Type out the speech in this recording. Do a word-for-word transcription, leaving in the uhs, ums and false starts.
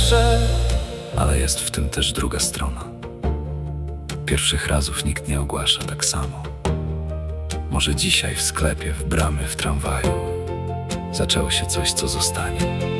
pierwsze. Ale jest w tym też druga strona. Pierwszych razów nikt nie ogłasza tak samo. Może dzisiaj w sklepie, w bramie, w tramwaju zaczęło się coś, co zostanie.